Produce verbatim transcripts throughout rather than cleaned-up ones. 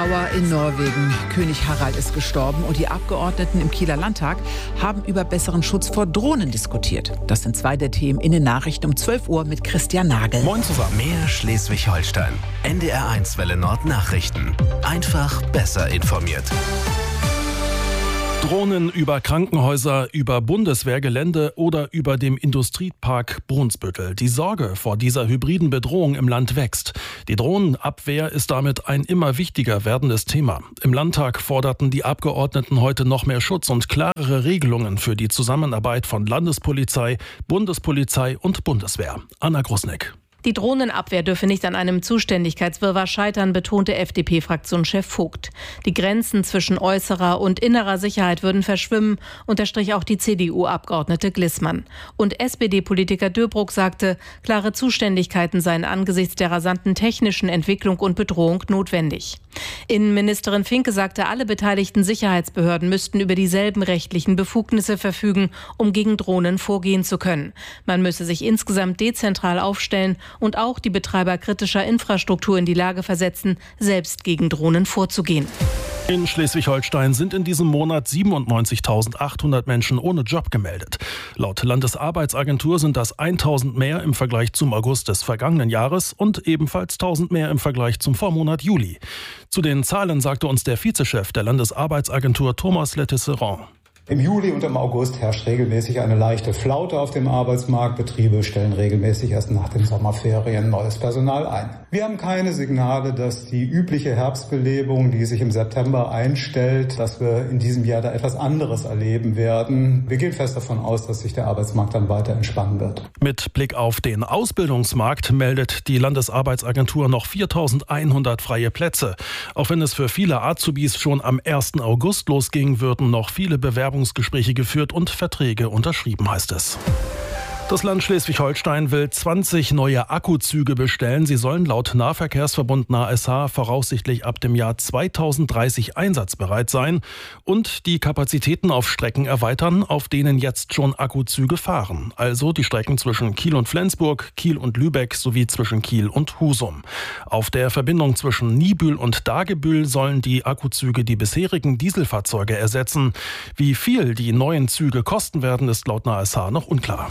Trauer in Norwegen. König Harald ist gestorben und die Abgeordneten im Kieler Landtag haben über besseren Schutz vor Drohnen diskutiert. Das sind zwei der Themen in den Nachrichten um zwölf Uhr mit Christian Nagel. Moin zusammen. Mehr Schleswig-Holstein. N D R eins Welle Nord Nachrichten. Einfach besser informiert. Drohnen über Krankenhäuser, über Bundeswehrgelände oder über dem Industriepark Brunsbüttel. Die Sorge vor dieser hybriden Bedrohung im Land wächst. Die Drohnenabwehr ist damit ein immer wichtiger werdendes Thema. Im Landtag forderten die Abgeordneten heute noch mehr Schutz und klarere Regelungen für die Zusammenarbeit von Landespolizei, Bundespolizei und Bundeswehr. Anna Grusnick. Die Drohnenabwehr dürfe nicht an einem Zuständigkeitswirrwarr scheitern, betonte F D P-Fraktionschef Vogt. Die Grenzen zwischen äußerer und innerer Sicherheit würden verschwimmen, unterstrich auch die C D U-Abgeordnete Glissmann. Und S P D-Politiker Döbruck sagte, klare Zuständigkeiten seien angesichts der rasanten technischen Entwicklung und Bedrohung notwendig. Innenministerin Finke sagte, alle beteiligten Sicherheitsbehörden müssten über dieselben rechtlichen Befugnisse verfügen, um gegen Drohnen vorgehen zu können. Man müsse sich insgesamt dezentral aufstellen und auch die Betreiber kritischer Infrastruktur in die Lage versetzen, selbst gegen Drohnen vorzugehen. In Schleswig-Holstein sind in diesem Monat siebenundneunzigtausendachthundert Menschen ohne Job gemeldet. Laut Landesarbeitsagentur sind das tausend mehr im Vergleich zum August des vergangenen Jahres und ebenfalls tausend mehr im Vergleich zum Vormonat Juli. Zu den Zahlen sagte uns der Vizechef der Landesarbeitsagentur Thomas Letisserand. Im Juli und im August herrscht regelmäßig eine leichte Flaute auf dem Arbeitsmarkt. Betriebe stellen regelmäßig erst nach den Sommerferien neues Personal ein. Wir haben keine Signale, dass die übliche Herbstbelebung, die sich im September einstellt, dass wir in diesem Jahr da etwas anderes erleben werden. Wir gehen fest davon aus, dass sich der Arbeitsmarkt dann weiter entspannen wird. Mit Blick auf den Ausbildungsmarkt meldet die Landesarbeitsagentur noch viertausendeinhundert freie Plätze. Auch wenn es für viele Azubis schon am ersten August losging, würden noch viele Bewerbungen Bewerbungsgespräche geführt und Verträge unterschrieben, heißt es. Das Land Schleswig-Holstein will zwanzig neue Akkuzüge bestellen. Sie sollen laut Nahverkehrsverbund N A S H voraussichtlich ab dem Jahr zweitausenddreißig einsatzbereit sein und die Kapazitäten auf Strecken erweitern, auf denen jetzt schon Akkuzüge fahren. Also die Strecken zwischen Kiel und Flensburg, Kiel und Lübeck sowie zwischen Kiel und Husum. Auf der Verbindung zwischen Niebüll und Dagebüll sollen die Akkuzüge die bisherigen Dieselfahrzeuge ersetzen. Wie viel die neuen Züge kosten werden, ist laut N A S H noch unklar.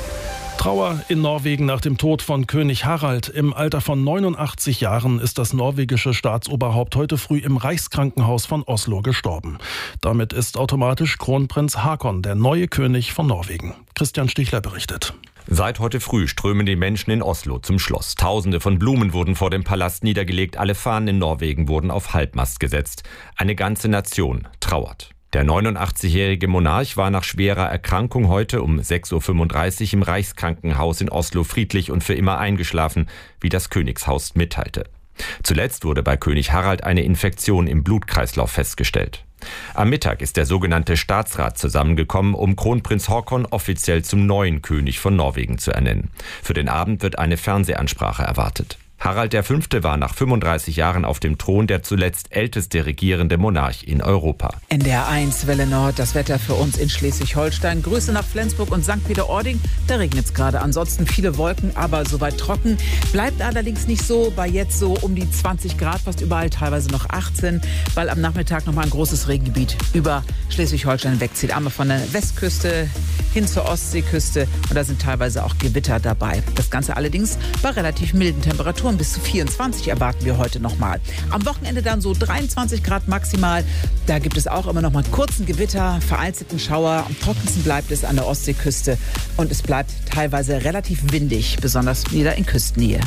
Trauer in Norwegen nach dem Tod von König Harald. Im Alter von neunundachtzig Jahren ist das norwegische Staatsoberhaupt heute früh im Reichskrankenhaus von Oslo gestorben. Damit ist automatisch Kronprinz Haakon der neue König von Norwegen. Christian Stichler berichtet. Seit heute früh strömen die Menschen in Oslo zum Schloss. Tausende von Blumen wurden vor dem Palast niedergelegt. Alle Fahnen in Norwegen wurden auf Halbmast gesetzt. Eine ganze Nation trauert. Der neunundachtzigjährige Monarch war nach schwerer Erkrankung heute um sechs Uhr fünfunddreißig im Reichskrankenhaus in Oslo friedlich und für immer eingeschlafen, wie das Königshaus mitteilte. Zuletzt wurde bei König Harald eine Infektion im Blutkreislauf festgestellt. Am Mittag ist der sogenannte Staatsrat zusammengekommen, um Kronprinz Haakon offiziell zum neuen König von Norwegen zu ernennen. Für den Abend wird eine Fernsehansprache erwartet. Harald der Fünfte war nach fünfunddreißig Jahren auf dem Thron der zuletzt älteste regierende Monarch in Europa. N D R eins Welle Nord, das Wetter für uns in Schleswig-Holstein. Grüße nach Flensburg und Sankt Peter-Ording. Da regnet es gerade. Ansonsten viele Wolken, aber soweit trocken. Bleibt allerdings nicht so, bei jetzt so um die zwanzig Grad, fast überall teilweise noch achtzehn, weil am Nachmittag nochmal ein großes Regengebiet über Schleswig-Holstein wegzieht. Einmal von der Westküste hin zur Ostseeküste und da sind teilweise auch Gewitter dabei. Das Ganze allerdings bei relativ milden Temperaturen. Bis zu vierundzwanzig erwarten wir heute nochmal. Am Wochenende dann so dreiundzwanzig Grad maximal. Da gibt es auch immer noch mal kurzen Gewitter, vereinzelten Schauer. Am trockensten bleibt es an der Ostseeküste und es bleibt teilweise relativ windig, besonders wieder in Küstennähe.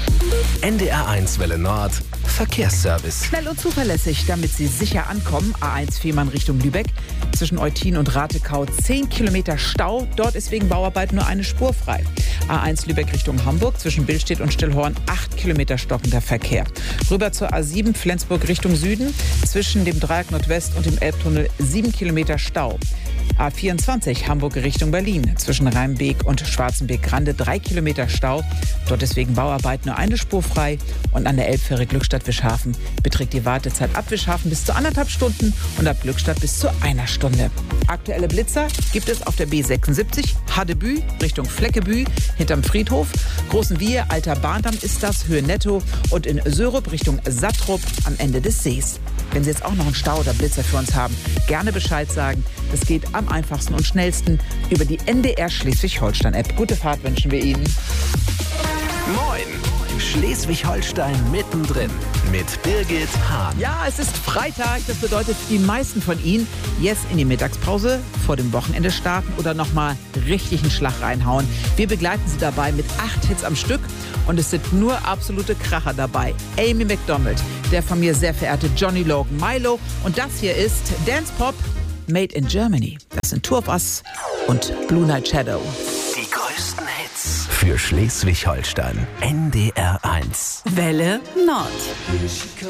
N D R eins Welle Nord Verkehrsservice. Schnell und zuverlässig, damit Sie sicher ankommen. A eins Fehmarn Richtung Lübeck. Zwischen Eutin und Ratekau zehn Kilometer Stau. Dort ist wegen Bauarbeit nur eine Spur frei. A eins Lübeck Richtung Hamburg. Zwischen Billstedt und Stillhorn acht Kilometer stockender Verkehr. Rüber zur A sieben Flensburg Richtung Süden. Zwischen dem Dreieck Nordwest und dem Elbtunnel sieben Kilometer Stau. A vierundzwanzig Hamburg Richtung Berlin. Zwischen Rheinbeek und Schwarzenbeek-Grande drei Kilometer Stau. Dort ist wegen Bauarbeit nur eine Spur frei. Und an der Elbfähre Glückstadt-Wischhafen beträgt die Wartezeit ab Wischhafen bis zu anderthalb Stunden und ab Glückstadt bis zu einer Stunde. Aktuelle Blitzer gibt es auf der B sechsundsiebzig Haddebü Richtung Fleckebü hinterm Friedhof. Großen Wiehe, Alter Bahndamm ist das, Höhe Netto. Und in Sörup Richtung Sattrup am Ende des Sees. Wenn Sie jetzt auch noch einen Stau oder Blitzer für uns haben, gerne Bescheid sagen. Das geht am einfachsten und schnellsten über die N D R Schleswig-Holstein-App. Gute Fahrt wünschen wir Ihnen. Moin! Schleswig-Holstein mittendrin mit Birgit Hahn. Ja, es ist Freitag. Das bedeutet für die meisten von Ihnen jetzt in die Mittagspause vor dem Wochenende starten oder nochmal richtig einen Schlag reinhauen. Wir begleiten Sie dabei mit acht Hits am Stück und es sind nur absolute Kracher dabei. Amy Macdonald, der von mir sehr verehrte Johnny Logan Milo und das hier ist Dance Pop Made in Germany. Das sind Tour of Us und Blue Night Shadow. Die größten Hits für Schleswig-Holstein. N D R eins. Welle Nord.